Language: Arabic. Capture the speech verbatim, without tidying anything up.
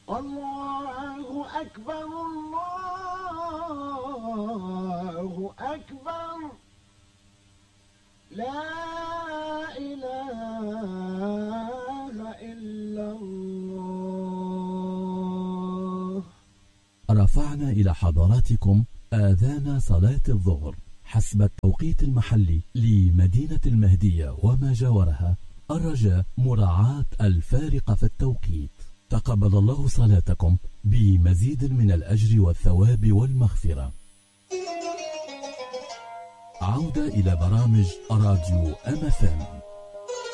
الله أكبر الله أكبر لا إله إلا الله. رفعنا إلى حضراتكم آذان صلاة الظهر حسب التوقيت المحلي لمدينة المهدية وما جاورها، الرجاء مراعاة الفارق في التوقيت. تقبل الله صلاتكم بمزيد من الأجر والثواب والمغفرة. عودة إلى برامج راديو أم إف إم.